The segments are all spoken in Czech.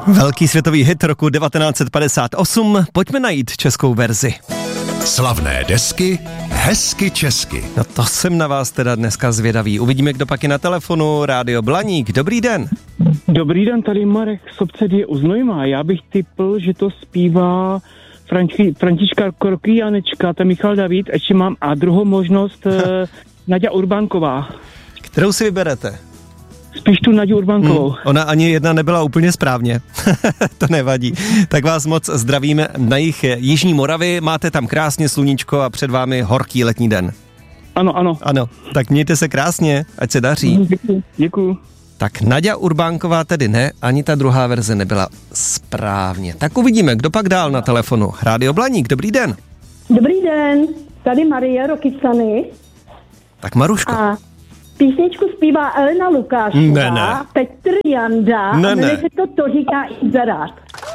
Velký světový hit roku 1958, pojďme najít českou verzi. Slavné desky, hezky česky. No to jsem na vás teda dneska zvědavý. Uvidíme, kdo pak je na telefonu. Rádio Blaník, dobrý den. Dobrý den, tady Marek z obce u Znojma. Já bych tipl, že to zpívá Františka Kroky Janečka, to Michal David, ještě mám a druhou možnost Naďa Urbánková. Kterou si vyberete? Spíš tu Naďu Urbánkovou. Ona ani jedna nebyla úplně správně. To nevadí. Tak vás moc zdravíme na jižní Moravy. Máte tam krásně sluníčko a před vámi horký letní den. Ano. Ano, tak mějte se krásně, ať se daří. Děkuju. Tak Naďa Urbánková tedy ne, ani ta druhá verze nebyla správně. Tak uvidíme, kdo pak dál na telefonu. Rádio Blaník, dobrý den. Dobrý den, tady Marie Rokycany. Tak Maruško. A písničku zpívá Elena Lukášová, Ne. Petr Janda, Ne. a jmenuje se to říká Inzerát.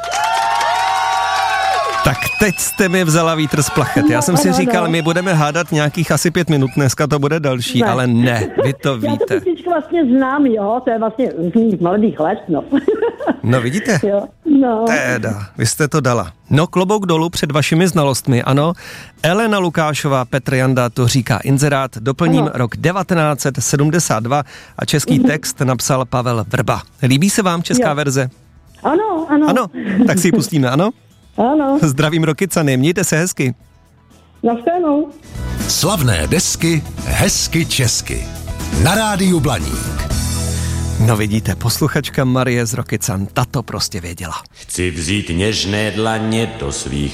Tak teď jste mi vzala vítr z plachet. Já jsem si říkal, my budeme hádat nějakých asi 5 minut, dneska to bude další, Ne. ale ne, vy to Já víte. to písničku vlastně znám, jo, to je vlastně z mých mladých let, no. No vidíte? Jo, no. Teda, vy jste to dala. No klobouk dolů před vašimi znalostmi, ano. Elena Lukášová, Petr Janda, to říká Inzerát, doplním Ano. rok 1972 a český text napsal Pavel Vrba. Líbí se vám česká Jo. verze? Ano. Ano, tak si ji pustíme, ano? Ano, Zdravím Rokycany, mějte se hezky. nashledanou. Slavné desky, hezky česky. Na rádiu Blaník. No vidíte, posluchačka Marie z Rokycan, ta to prostě věděla. Chci vzít něžné dlaně do svých